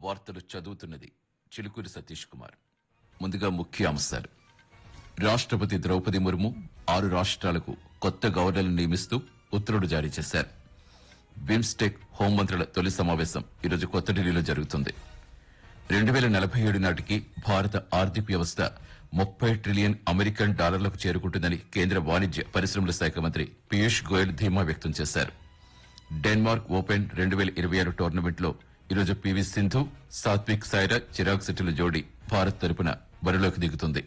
వార్తలు చదువుతున్నది చిలుకూరి సతీష్ కుమార్. ముందుగా ముఖ్య అంశాలు. రాష్ట్రపతి ద్రౌపది ముర్ము 6 రాష్ట్రాలకు కొత్త గవర్నర్లను నియమిస్తూ ఉత్తర్వులు జారీ చేశారు. బిమ్స్టెక్ హోంమంత్రుల తొలి సమావేశం ఈరోజు కొత్త ఢిల్లీలో జరుగుతుంది. 2047 నాటికి భారత ఆర్థిక వ్యవస్థ 30 ట్రిలియన్ అమెరికన్ డాలర్లకు చేరుకుంటుందని కేంద్ర వాణిజ్య పరిశ్రమల శాఖ మంత్రి పీయూష్ గోయల్ ధీమా వ్యక్తం చేశారు. డెన్మార్క్ ఓపెన్ 2026 టోర్నమెంట్లో ఈరోజు పీవీ సింధు, సాత్విక్ సాయిరాజ్, చిరాగ్ శెట్టిల జోడీ భారత్ తరపున బరిలోకి దిగుతుంది.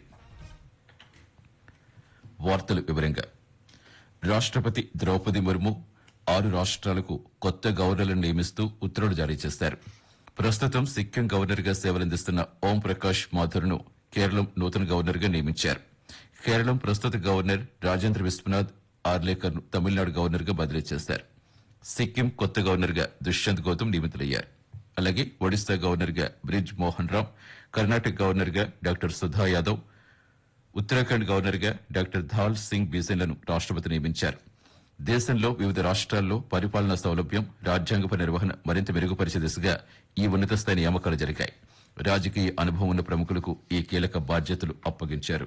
వార్తలు వివరంగా. రాష్ట్రపతి ద్రౌపది ముర్ము 6 రాష్ట్రాలకు కొత్త గవర్నర్లను నియమిస్తూ ఉత్తర్వులు జారీ చేశారు. ప్రస్తుతం సిక్కిం గవర్నర్ గా సేవలందిస్తున్న ఓం ప్రకాష్ మాథుర్ను కేరళం నూతన గవర్నర్ గా నియమించారు. కేరళం ప్రస్తుత గవర్నర్ రాజేంద్ర విశ్వనాథ్ ఆర్లేకర్ ను తమిళనాడు గవర్నర్ గా బదిలీ చేశారు. సిక్కిం కొత్త గవర్నర్ గా దుష్యంత్ గౌతమ్ నియమితులయ్యారు. అలాగే ఒడిశా గవర్నర్ గా బ్రిజ్ మోహన్ రామ్, కర్ణాటక గవర్నర్ గా డాక్టర్ సుధా యాదవ్, ఉత్తరాఖండ్ గవర్నర్ గా డాక్టర్ ధాల్ సింగ్ బీసెన్లను రాష్ట్రపతి నియమించారు. దేశంలో వివిధ రాష్ట్రాల్లో పరిపాలనా సౌలభ్యం, రాజ్యాంగప నిర్వహణ మరింత మెరుగుపరిచే దిశగా ఈ ఉన్నత స్థాయి నియామకాలు జరిగాయి. రాజకీయ అనుభవం ఉన్న ప్రముఖులకు ఈ కీలక బాధ్యతలు అప్పగించారు.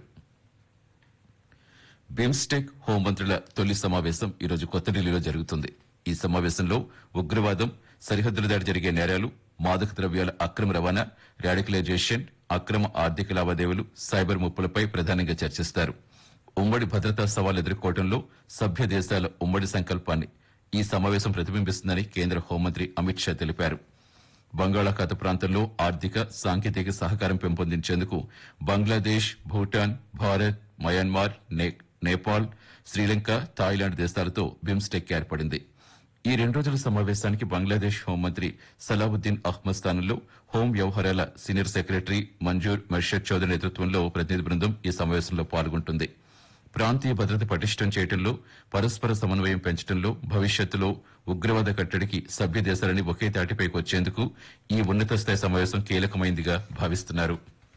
బిమ్స్టెక్ హోంమంత్రుల తొలి సమావేశం ఈరోజు కొత్త ఢిల్లీలో జరుగుతుంది. ఈ సమావేశంలో ఉగ్రవాదం, సరిహద్దుల దాడి జరిగే నేరాలు, మాదక ద్రవ్యాల అక్రమ రవాణా, రాడికలైజేషన్, అక్రమ ఆర్థిక లావాదేవీలు, సైబర్ ముప్పులపై ప్రధానంగా చర్చిస్తారు. ఉమ్మడి భద్రతా సవాలు ఎదుర్కోవడంలో సభ్య దేశాల ఉమ్మడి సంకల్పాన్ని ఈ సమావేశం ప్రతిబింబిస్తుందని కేంద్ర హోంమంత్రి అమిత్ షా తెలిపారు. బంగాళాఖాత ప్రాంతంలో ఆర్థిక, సాంకేతిక సహకారం పెంపొందించేందుకు బంగ్లాదేశ్, భూటాన్, భారత్, మయన్మార్, నేపాల్, శ్రీలంక, థాయిలాండ్ దేశాలతో బిమ్స్టెక్ ఏర్పడింది. ఈ 2 రోజుల సమావేశానికి బంగ్లాదేశ్ హోంమంత్రి సలావుద్దీన్ అహ్మద్ స్థానంలో హోం వ్యవహారాల సీనియర్ సెక్రటరీ మంజూర్ మర్షద్ చౌదరి నేతృత్వంలో ప్రతినిధి బృందం ఈ సమావేశంలో పాల్గొంటుంది. ప్రాంతీయ భద్రత పటిష్టం చేయడంలో, పరస్పర సమన్వయం పెంచడంలో, భవిష్యత్తులో ఉగ్రవాద కట్టడికి సభ్య దేశాలని ఒకే తాటిపైకి వచ్చేందుకు ఈ ఉన్నత స్థాయి సమావేశం కీలకమైందిగా భావిస్తున్నారు.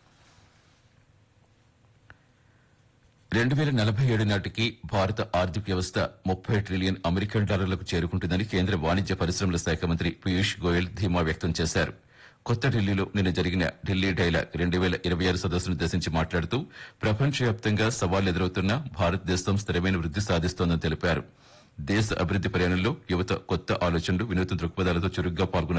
2047 నాటికి భారత ఆర్థిక వ్యవస్థ 30 ట్రిలియన్ అమెరికన్ డాలర్లకు చేరుకుంటుందని కేంద్ర వాణిజ్య పరిశ్రమల శాఖ మంత్రి పీయూష్ గోయల్ ధీమా వ్యక్తం చేశారు. కొత్త ఢిల్లీలో నిన్న జరిగిన ఢిల్లీ డైలాగ్ 2026 సదస్సునుద్దేశించి మాట్లాడుతూ ప్రపంచవ్యాప్తంగా సవాళ్లు ఎదురవుతున్నా భారతదేశం స్థిరమైన వృద్ది సాధిస్తోందని తెలిపారు. దేశ అభివృద్ది ప్రయాణంలో యువత కొత్త ఆలోచనలు, వినూత్న దృక్పథాలతో చురుగ్గా పాల్గొన్నారు.